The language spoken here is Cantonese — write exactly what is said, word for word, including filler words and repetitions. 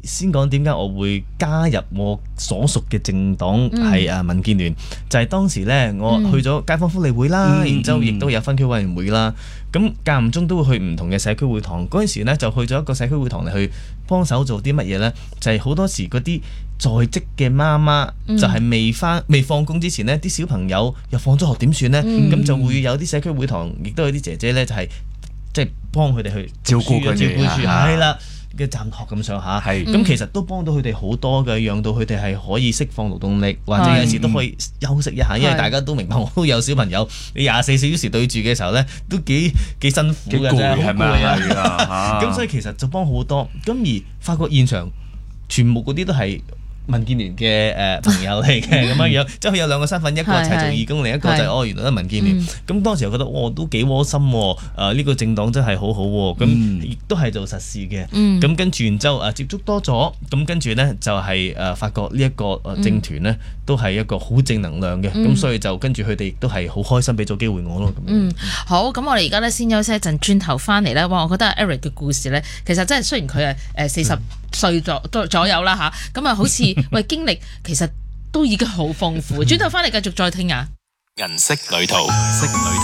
先講點解我會加入我所屬嘅政黨係啊民建聯，就係當時咧我去咗街坊福利會啦，然之後亦都有分區委員會啦，咁間唔中都會去唔同嘅社區會堂。嗰陣時咧就去咗一個社區會堂嚟去幫手做啲乜嘢咧，就係好多時嗰啲在職嘅媽媽就係未翻未放工之前呢，啲小朋友又放咗學點算呢？咁、嗯、就會有啲社區會堂，亦都有啲姐姐呢，就係即係幫佢哋去照顧佢哋， 照顧住係啦嘅暫學咁上下。咁、嗯、其實都幫到佢哋好多嘅，讓到佢哋係可以釋放勞動力，或者有時都可以休息一下。因為大家都明白，我都有小朋友，你廿四小時對住嘅時候呢，都幾幾辛苦嘅啫，好攰啊！咁所以其實就幫好多。咁而發覺現場全部嗰啲都係民建聯嘅誒朋友嚟嘅咁樣樣，即係佢有兩個身份，一個就係做義工，另一個就係、是、哦原來都係民建聯。咁、嗯、當時我覺得哦都幾窩心喎，呢、呃這個政黨真係好好喎，咁亦都係做實事嘅。咁、嗯、跟住然之後誒接觸多咗，咁跟住呢就係、是、誒、呃、發覺呢一個政團呢、嗯、都係一個好正能量嘅，咁、嗯、所以就跟住佢哋亦都係好開心俾咗機會我咯。 嗯，好，咁我哋而家咧先休息一陣，轉頭翻嚟咧，哇！我覺得 Eric 嘅故事咧，其實真係雖然佢係誒四十歲左左右啦嚇，咁啊好似喂經歷其實都已經好豐富。轉頭翻嚟繼續再聽啊！ 銀色旅途，色旅途。